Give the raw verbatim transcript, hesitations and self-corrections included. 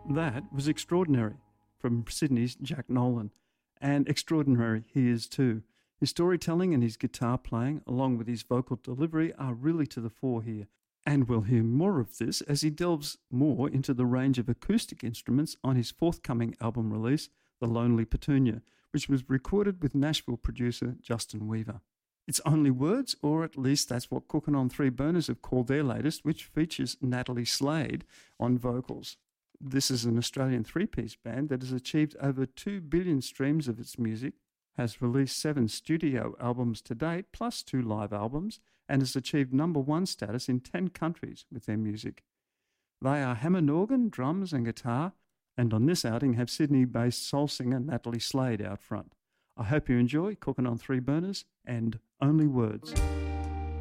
That was Extraordinary from Sydney's Jack Nolan. And extraordinary he is too. His storytelling and his guitar playing, along with his vocal delivery, are really to the fore here. And we'll hear more of this as he delves more into the range of acoustic instruments on his forthcoming album release, The Lonely Petunia, which was recorded with Nashville producer Justin Weaver. It's Only Words, or at least that's what Cooking on Three Burners have called their latest, which features Natalie Slade on vocals. This is an Australian three-piece band that has achieved over two billion streams of its music, has released seven studio albums to date, plus two live albums, and has achieved number one status in ten countries with their music. They are Hammond organ, drums and guitar, and on this outing have Sydney-based soul singer Natalie Slade out front. I hope you enjoy Cooking on Three Burners and Only Words.